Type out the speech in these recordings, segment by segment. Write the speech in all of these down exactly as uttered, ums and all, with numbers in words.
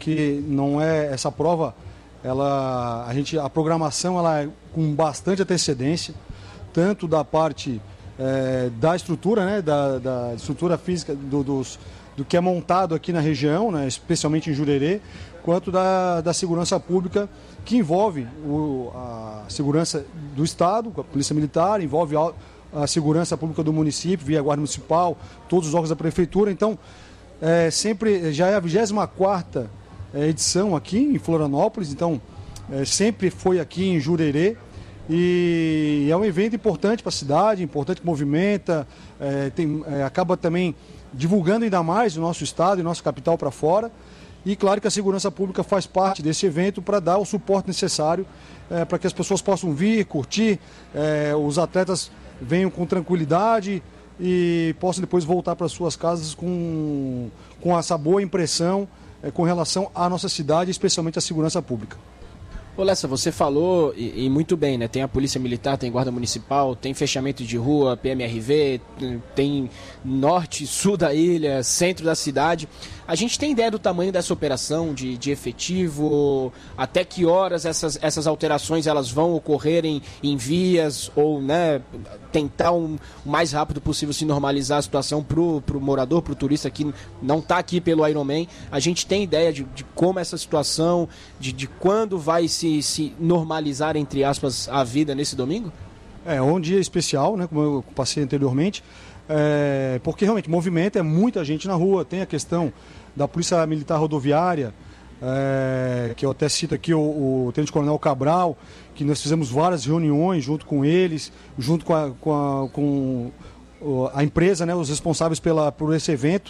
porque não é essa prova, ela, a, gente, a programação ela é com bastante antecedência, tanto da parte é, da estrutura, né, da, da estrutura física do, dos, do que é montado aqui na região, né, especialmente em Jurerê, quanto da, da segurança pública, que envolve o, a segurança do Estado, com a Polícia Militar, envolve a, a segurança pública do município, via Guarda Municipal, todos os órgãos da Prefeitura. Então, é, sempre, já é a vigésima quarta edição aqui em Florianópolis, então é, sempre foi aqui em Jurerê, e é um evento importante para a cidade, importante que movimenta, é, tem, é, acaba também divulgando ainda mais o nosso estado e nossa capital para fora. E claro que a segurança pública faz parte desse evento para dar o suporte necessário é, para que as pessoas possam vir, curtir, é, os atletas venham com tranquilidade e possam depois voltar para suas casas com, com essa boa impressão é, com relação à nossa cidade, especialmente à segurança pública. Ô Lessa, você falou, e, e muito bem, né? Tem a Polícia Militar, tem Guarda Municipal, tem fechamento de rua, P M R V, tem norte, sul da ilha, centro da cidade. A gente tem ideia do tamanho dessa operação, de, de efetivo, até que horas essas, essas alterações elas vão ocorrer em, em vias, ou né, tentar um, o mais rápido possível se normalizar a situação para o morador, para o turista que não está aqui pelo Ironman. A gente tem ideia de, de como essa situação, de, de quando vai se, se normalizar, entre aspas, a vida nesse domingo? É um dia especial, né, como eu passei anteriormente. É, porque realmente movimento é muita gente na rua, tem a questão da Polícia Militar Rodoviária, é, que eu até cito aqui o, o Tenente Coronel Cabral, que nós fizemos várias reuniões junto com eles, junto com a, com a, com a empresa, né, os responsáveis pela, por esse evento.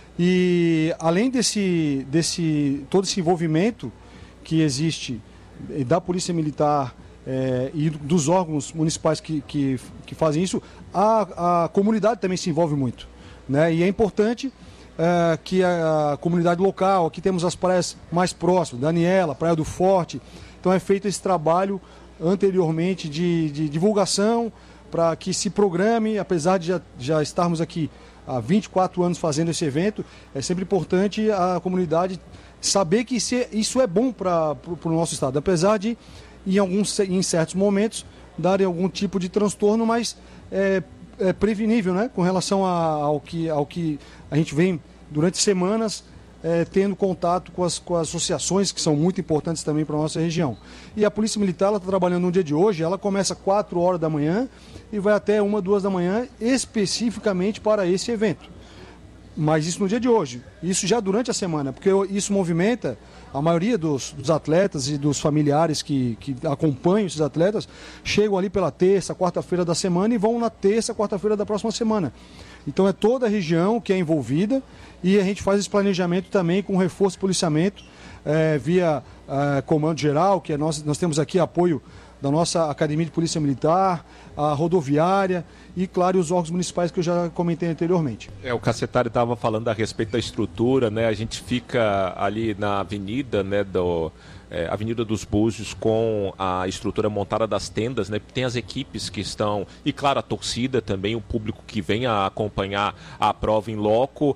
E além desse, desse todo esse envolvimento que existe da Polícia Militar É, e dos órgãos municipais que, que, que fazem isso, a, a comunidade também se envolve muito, né? E é importante é, que a, a comunidade local, aqui temos as praias mais próximas, Daniela, Praia do Forte, então é feito esse trabalho anteriormente de, de divulgação para que se programe, apesar de já, já estarmos aqui há vinte e quatro anos fazendo esse evento, é sempre importante a comunidade saber que isso é, isso é bom para o nosso estado, apesar de em, alguns, em certos momentos, darem algum tipo de transtorno, mas é, é prevenível, né? Com relação a, ao, que, ao que a gente vem durante semanas é, tendo contato com as, com as associações, que são muito importantes também para a nossa região. E a Polícia Militar está trabalhando no dia de hoje, ela começa às quatro horas da manhã e vai até uma, duas da manhã, especificamente para esse evento. Mas isso no dia de hoje, isso já durante a semana, porque isso movimenta a maioria dos, dos atletas e dos familiares que, que acompanham esses atletas, chegam ali pela terça, quarta-feira da semana e vão na terça, quarta-feira da próxima semana. Então é toda a região que é envolvida e a gente faz esse planejamento também com reforço de policiamento é, via é, Comando Geral, que é nós, nós temos aqui apoio da nossa Academia de Polícia Militar, a rodoviária e, claro, os órgãos municipais que eu já comentei anteriormente. É, o Cacetário estava falando a respeito da estrutura, né? A gente fica ali na avenida, né, do, é, Avenida dos Búzios, com a estrutura montada das tendas, né? Tem as equipes que estão, e claro, a torcida também, o público que vem a acompanhar a prova em loco.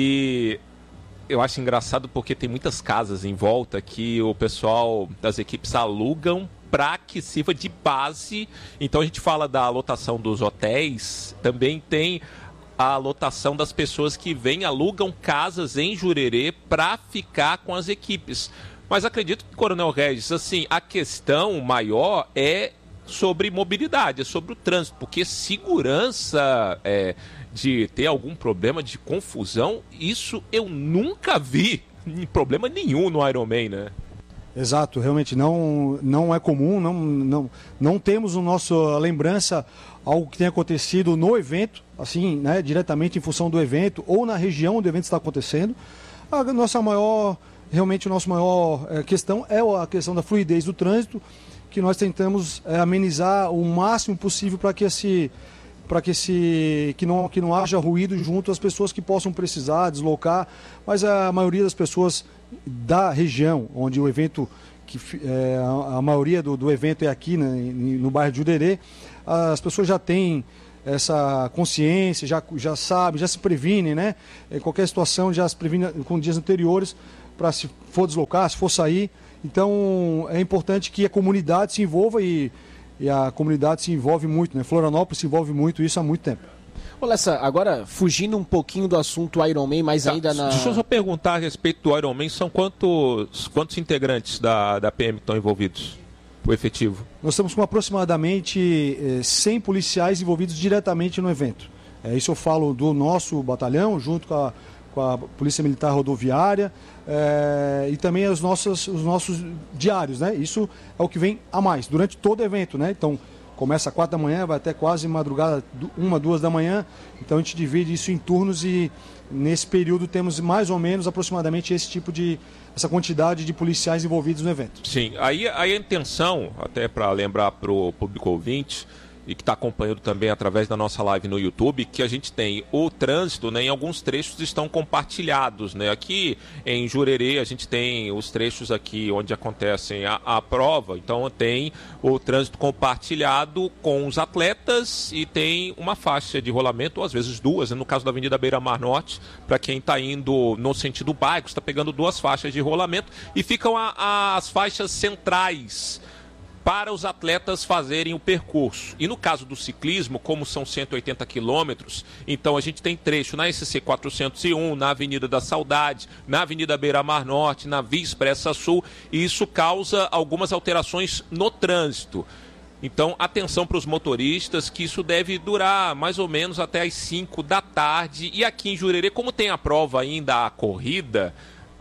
E eu acho engraçado porque tem muitas casas em volta que o pessoal das equipes alugam para que sirva de base. Então a gente fala da lotação dos hotéis, também tem a lotação das pessoas que vêm, alugam casas em Jurerê para ficar com as equipes. Mas acredito que, Coronel Regis, assim, a questão maior é sobre mobilidade, é sobre o trânsito, porque segurança é, de ter algum problema de confusão, isso eu nunca vi problema nenhum no Ironman, né? Exato, realmente não, não é comum, não, não, não temos no nosso lembrança algo que tenha acontecido no evento, assim, né, diretamente em função do evento ou na região onde o evento está acontecendo. A nossa maior, realmente a nossa maior é, questão é a questão da fluidez do trânsito, que nós tentamos é, amenizar o máximo possível para que esse para que, esse, que, não, que não haja ruído junto às pessoas que possam precisar deslocar, mas a maioria das pessoas da região, onde o evento, que, é, a, a maioria do, do evento é aqui, né, no bairro de Jurerê, as pessoas já têm essa consciência, já, já sabem, já se previnem, né? Em qualquer situação já se previne com dias anteriores, para se for deslocar, se for sair. Então é importante que a comunidade se envolva e, e a comunidade se envolve muito, né? Florianópolis se envolve muito isso há muito tempo. Ô Lessa, agora fugindo um pouquinho do assunto Ironman, mas tá, ainda na... Deixa eu só perguntar a respeito do Ironman, são quantos, quantos integrantes da, da P M que estão envolvidos, o efetivo? Nós estamos com aproximadamente eh, cem policiais envolvidos diretamente no evento. É, isso eu falo do nosso batalhão, junto com a, com a Polícia Militar Rodoviária é, e também os nossos, os nossos diários, né? Isso é o que vem a mais, durante todo o evento, né? Então, começa às quatro da manhã, vai até quase madrugada, uma, duas da manhã. Então a gente divide isso em turnos e nesse período temos mais ou menos aproximadamente esse tipo de, essa quantidade de policiais envolvidos no evento. Sim, aí, aí a intenção, até para lembrar para o público ouvinte, e que está acompanhando também através da nossa live no YouTube, que a gente tem o trânsito, né, em alguns trechos estão compartilhados, né? Aqui em Jurerê a gente tem os trechos aqui onde acontecem a, a prova, então tem o trânsito compartilhado com os atletas e tem uma faixa de rolamento, ou às vezes duas, né? No caso da Avenida Beira-Mar Norte, para quem está indo no sentido bairro, está pegando duas faixas de rolamento e ficam a, a, as faixas centrais para os atletas fazerem o percurso. E no caso do ciclismo, como são cento e oitenta quilômetros, então a gente tem trecho na S C quatrocentos e um, na Avenida da Saudade, na Avenida Beira-Mar Norte, na Via Expressa Sul, e isso causa algumas alterações no trânsito. Então, atenção para os motoristas, que isso deve durar mais ou menos até as cinco da tarde. E aqui em Jurerê, como tem a prova ainda, a corrida,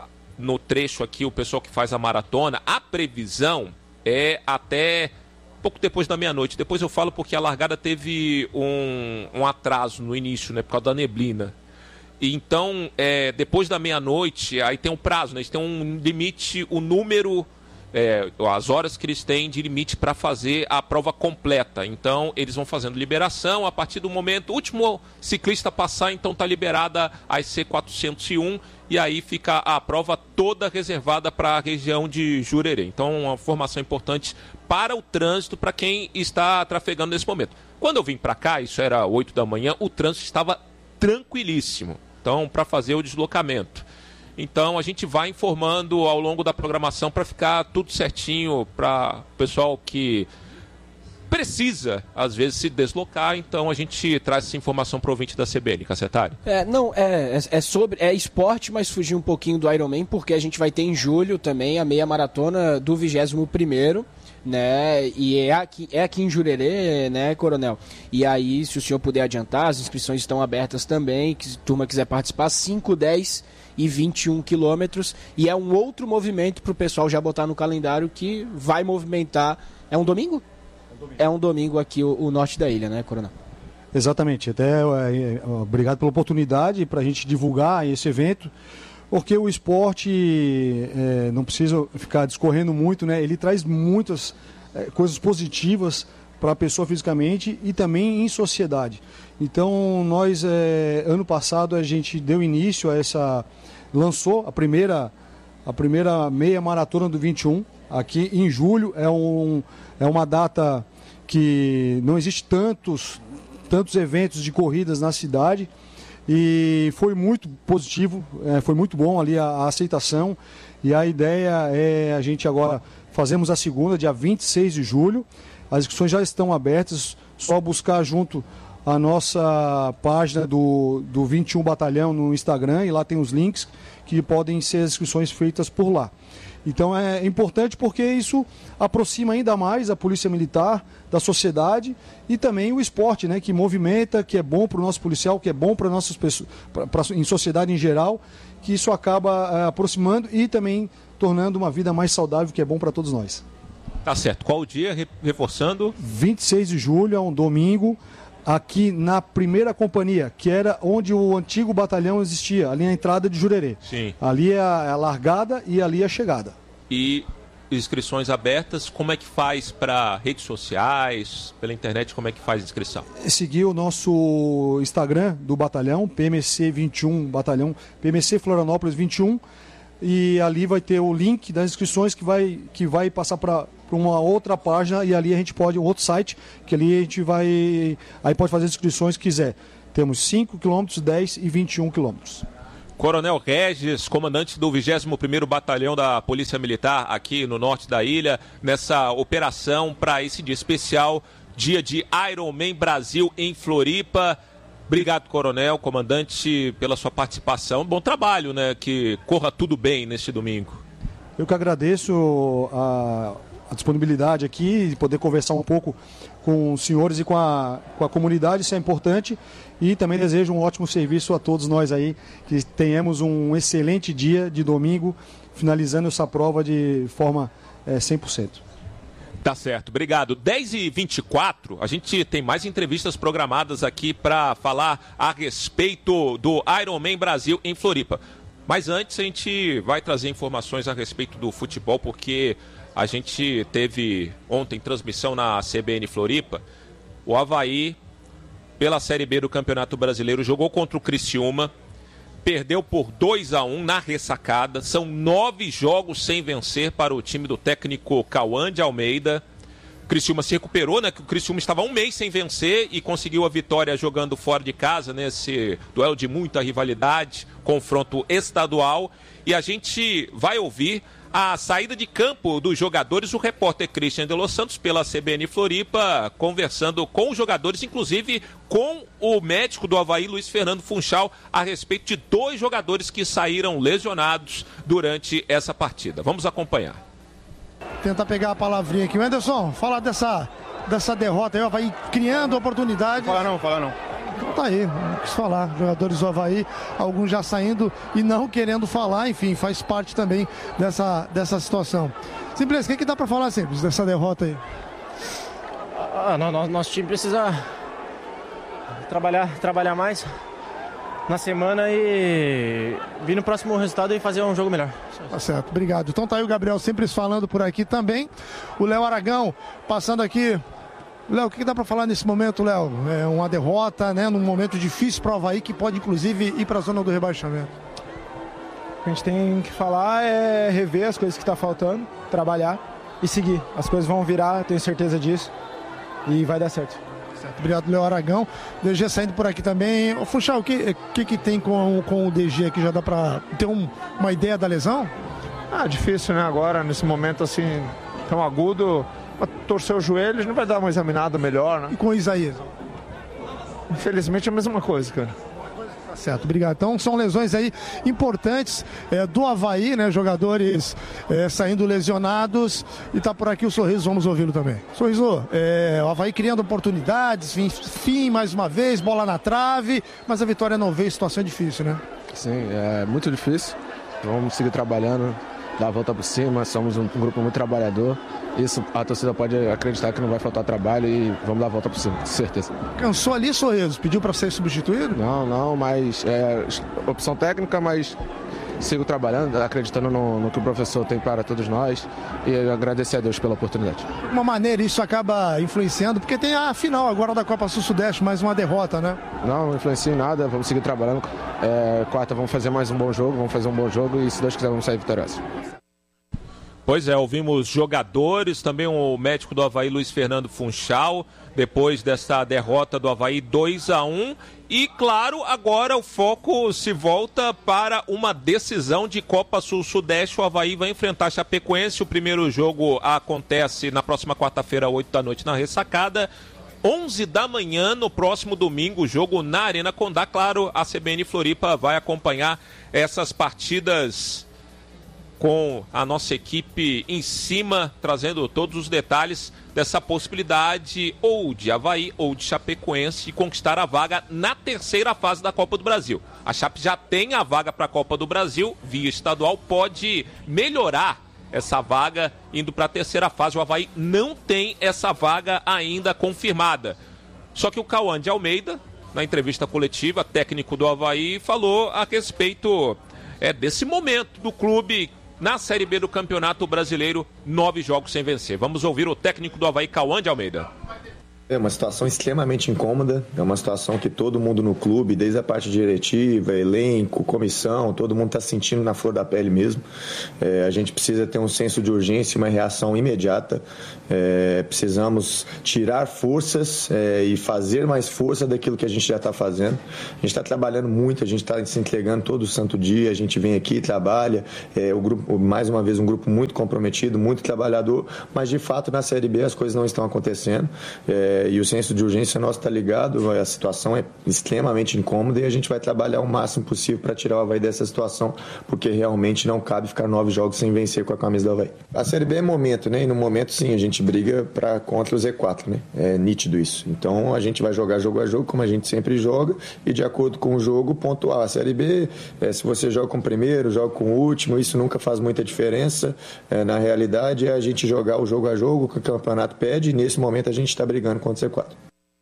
no trecho aqui, o pessoal que faz a maratona, a previsão é até pouco depois da meia-noite. Depois eu falo porque a largada teve um, um atraso no início, né, por causa da neblina. E então, é, depois da meia-noite, aí tem um prazo, né, eles têm um limite, o número, é, as horas que eles têm de limite para fazer a prova completa. Então, eles vão fazendo liberação. A partir do momento, o último ciclista passar, então está liberada a S C quatrocentos e um. E aí fica a prova toda reservada para a região de Jurerê. Então, uma informação importante para o trânsito, para quem está trafegando nesse momento. Quando eu vim para cá, isso era oito da manhã, o trânsito estava tranquilíssimo. Então, para fazer o deslocamento. Então, a gente vai informando ao longo da programação para ficar tudo certinho para o pessoal que precisa, às vezes, se deslocar. Então a gente traz essa informação para o ouvinte da C B N, Cassetari. É, não, é, é, é sobre, é esporte, mas fugir um pouquinho do Ironman, porque a gente vai ter em julho também a meia maratona do vigésimo primeiro, né, e é aqui, é aqui em Jurerê, né, Coronel? E aí, se o senhor puder adiantar, as inscrições estão abertas também, que se a turma quiser participar, cinco, dez e vinte e um quilômetros, e é um outro movimento para o pessoal já botar no calendário que vai movimentar, é um domingo? É um domingo aqui o, o norte da ilha, né, Coronel? Exatamente. Até é, obrigado pela oportunidade para a gente divulgar esse evento, porque o esporte é, não precisa ficar discorrendo muito, né? Ele traz muitas é, coisas positivas para a pessoa fisicamente e também em sociedade. Então, nós, é, ano passado, a gente deu início a essa... lançou a primeira, a primeira meia maratona do vinte e um, aqui em julho. É um... É uma data que não existe tantos, tantos eventos de corridas na cidade e foi muito positivo, é, foi muito bom ali a, a aceitação, e a ideia é a gente agora fazemos a segunda, dia vinte e seis de julho, as inscrições já estão abertas, só buscar junto a nossa página do, do vinte e um Batalhão no Instagram, e lá tem os links que podem ser as inscrições feitas por lá. Então é importante porque isso aproxima ainda mais a Polícia Militar da sociedade e também o esporte, né, que movimenta, que é bom para o nosso policial, que é bom para nossas pessoas, pra, pra, em sociedade em geral, que isso acaba é, aproximando e também tornando uma vida mais saudável, que é bom para todos nós. Tá certo. Qual o dia, reforçando? vinte e seis de julho, é um domingo, aqui na primeira companhia, que era onde o antigo batalhão existia, ali na entrada de Jurerê. Sim. Ali é a, é a largada e ali é a chegada. E inscrições abertas, como é que faz para redes sociais, pela internet, como é que faz a inscrição? Seguir o nosso Instagram do batalhão, P M C vinte e um Batalhão, P M C Florianópolis vinte e um, e ali vai ter o link das inscrições que vai, que vai passar para uma outra página, e ali a gente pode, um outro site, que ali a gente vai, aí pode fazer as inscrições que quiser. Temos cinco quilômetros, dez e vinte e um quilômetros. Coronel Regis, comandante do vigésimo primeiro Batalhão da Polícia Militar aqui no norte da ilha, nessa operação para esse dia especial, dia de Ironman Brasil em Floripa. Obrigado, Coronel, comandante, pela sua participação. Bom trabalho, né? Que corra tudo bem neste domingo. Eu que agradeço a, a disponibilidade aqui, de poder conversar um pouco com os senhores e com a, com a comunidade, isso é importante. E também desejo um ótimo serviço a todos nós aí, que tenhamos um excelente dia de domingo, finalizando essa prova de forma é, cem por cento. Tá certo, obrigado. dez e vinte e quatro, a gente tem mais entrevistas programadas aqui para falar a respeito do Ironman Brasil em Floripa. Mas antes a gente vai trazer informações a respeito do futebol, porque a gente teve ontem transmissão na C B N Floripa. O Avaí, pela Série B do Campeonato Brasileiro, jogou contra o Criciúma, perdeu por dois a um na ressacada. São nove jogos sem vencer para o time do técnico Cauã de Almeida. O Criciúma se recuperou, né? Que o Criciúma estava um mês sem vencer e conseguiu a vitória jogando fora de casa, nesse duelo de muita rivalidade, confronto estadual. E a gente vai ouvir a saída de campo dos jogadores, o repórter Christian de Los Santos, pela C B N Floripa, conversando com os jogadores, inclusive com o médico do Avaí, Luiz Fernando Funchal, a respeito de dois jogadores que saíram lesionados durante essa partida. Vamos acompanhar. Tentar pegar a palavrinha aqui. Anderson, fala dessa, dessa derrota aí, o Avaí criando oportunidade. Fala não, fala não. Então tá aí, não quis falar. Jogadores do Avaí, alguns já saindo e não querendo falar, enfim, faz parte também dessa, dessa situação. Simples, o que, que dá pra falar, Simples, dessa derrota aí? Ah, no, nosso time precisa trabalhar, trabalhar mais na semana e vir no próximo resultado e fazer um jogo melhor. Tá certo, obrigado. Então tá aí o Gabriel Simples falando por aqui também. O Léo Aragão passando aqui. Léo, o que dá para falar nesse momento, Léo? É uma derrota, né? Num momento difícil para o Avaí, que pode inclusive ir para a zona do rebaixamento. O que a gente tem que falar é rever as coisas que estão faltando, trabalhar e seguir. As coisas vão virar, tenho certeza disso, e vai dar certo. Certo, obrigado, Léo Aragão. D G saindo por aqui também. Ô, Funchal, o que, que, que tem com, com o D G aqui? Já dá para ter um, uma ideia da lesão? Ah, difícil, né? Agora, nesse momento assim, tão agudo. Torcer o joelho, não vai dar uma examinada melhor, né? E com o Isaías? Infelizmente é a mesma coisa, cara. Tá certo, obrigado. Então são lesões aí importantes é, do Avaí, né? Jogadores é, saindo lesionados. E tá por aqui o Sorriso, vamos ouvi-lo também. Sorriso, é, o Avaí criando oportunidades, fim, fim mais uma vez, bola na trave, mas a vitória não veio, situação difícil, né? Sim, é muito difícil. Vamos seguir trabalhando, dar a volta por cima, somos um, um grupo muito trabalhador. Isso a torcida pode acreditar que não vai faltar trabalho e vamos dar a volta por cima, com certeza. Cansou ali, Sorriso? Pediu para ser substituído? Não, não, mas é opção técnica, mas sigo trabalhando, acreditando no, no que o professor tem para todos nós e agradecer a Deus pela oportunidade. De uma maneira isso acaba influenciando, porque tem a final agora da Copa Sul-Sudeste, mais uma derrota, né? Não, não influencia em nada, vamos seguir trabalhando. É, quarta vamos fazer mais um bom jogo, vamos fazer um bom jogo e se Deus quiser vamos sair vitoriosos. Pois é, ouvimos jogadores, também o médico do Avaí, Luiz Fernando Funchal, depois dessa derrota do Avaí dois a um. E, claro, agora o foco se volta para uma decisão de Copa Sul-Sudeste. O Avaí vai enfrentar a Chapecoense. O primeiro jogo acontece na próxima quarta-feira, oito da noite, na Ressacada. onze da manhã, no próximo domingo, jogo na Arena Condá. Claro, a C B N Floripa vai acompanhar essas partidas com a nossa equipe em cima, trazendo todos os detalhes dessa possibilidade ou de Avaí ou de Chapecoense de conquistar a vaga na terceira fase da Copa do Brasil. A Chape já tem a vaga para a Copa do Brasil, via estadual, pode melhorar essa vaga indo para a terceira fase. O Avaí não tem essa vaga ainda confirmada. Só que o Cauã de Almeida, na entrevista coletiva, técnico do Avaí, falou a respeito é, desse momento do clube na Série B do Campeonato Brasileiro, nove jogos sem vencer. Vamos ouvir o técnico do Avaí, Cauã de Almeida. É uma situação extremamente incômoda, é uma situação que todo mundo no clube, desde a parte diretiva, elenco, comissão, todo mundo está sentindo na flor da pele mesmo. É, a gente precisa ter um senso de urgência, uma reação imediata. É, precisamos tirar forças é, e fazer mais força daquilo que a gente já está fazendo. A gente está trabalhando muito, a gente está se entregando todo santo dia, a gente vem aqui, trabalha, é, o grupo, mais uma vez um grupo muito comprometido, muito trabalhador, mas de fato na Série B as coisas não estão acontecendo. É, e o senso de urgência nosso está ligado, a situação é extremamente incômoda e a gente vai trabalhar o máximo possível para tirar o Avaí dessa situação, porque realmente não cabe ficar nove jogos sem vencer com a camisa do Avaí. A Série B é momento, né? E no momento sim, a gente briga pra, contra o Z quatro, né? É nítido isso. Então a gente vai jogar jogo a jogo, como a gente sempre joga, e de acordo com o jogo, pontuar. A Série B, é, se você joga com o primeiro, joga com o último, isso nunca faz muita diferença. É, na realidade é a gente jogar o jogo a jogo que o campeonato pede, e nesse momento a gente está brigando contra o Z quatro.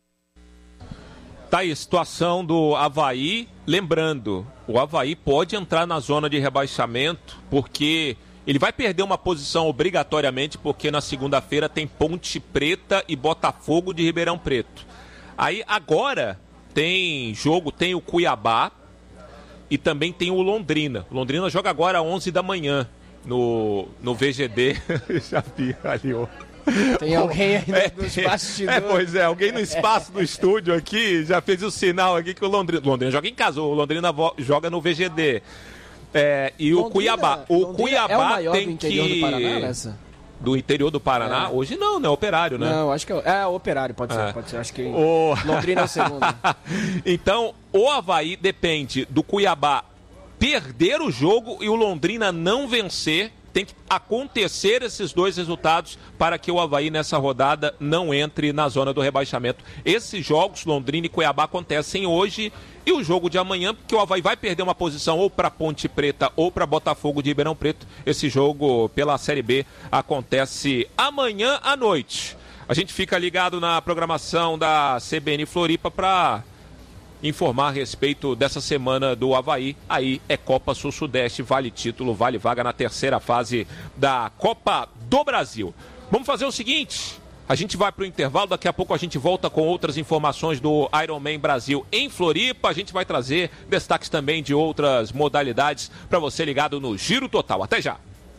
Tá aí a situação do Avaí. Lembrando, o Avaí pode entrar na zona de rebaixamento, porque ele vai perder uma posição obrigatoriamente, porque na segunda-feira tem Ponte Preta e Botafogo de Ribeirão Preto. Aí agora tem jogo, tem o Cuiabá e também tem o Londrina. O Londrina joga agora às onze da manhã no, no V G D. Já vi ali, ó. Tem alguém aí é, nos bastidores. É, pois é, alguém no espaço do estúdio aqui já fez o sinal aqui que o Londrina, o Londrina joga em casa, o Londrina joga no V G D. É, e Londrina, o Cuiabá, o Londrina Cuiabá é o maior tem do interior que... do Paraná, nessa? Do interior do Paraná? É. Hoje não, né? Operário, né? Não, acho que é, é Operário, pode ser, é. pode ser. Acho que o... Londrina é o segundo. Então, o Avaí depende do Cuiabá perder o jogo e o Londrina não vencer. Tem que acontecer esses dois resultados para que o Avaí nessa rodada não entre na zona do rebaixamento. Esses jogos, Londrina e Cuiabá, acontecem hoje, e o jogo de amanhã, porque o Avaí vai perder uma posição ou para Ponte Preta ou para Botafogo de Ribeirão Preto. Esse jogo pela Série B acontece amanhã à noite. A gente fica ligado na programação da C B N Floripa para informar a respeito dessa semana do Avaí. Aí é Copa Sul-Sudeste, vale título, vale vaga na terceira fase da Copa do Brasil. Vamos fazer o seguinte, a gente vai para o intervalo, daqui a pouco a gente volta com outras informações do Ironman Brasil em Floripa. A gente vai trazer destaques também de outras modalidades para você ligado no Giro Total. Até já!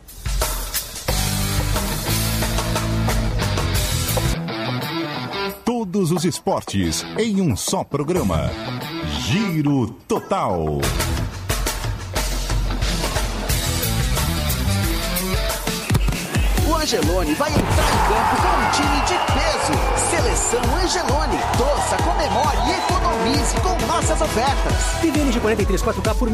Todos os esportes em um só programa. Giro Total. O Angelone vai entrar em campo com um time de peso. Seleção Angelone. Torça, comemore e economize com nossas ofertas. T V L G quarenta e três quatro K por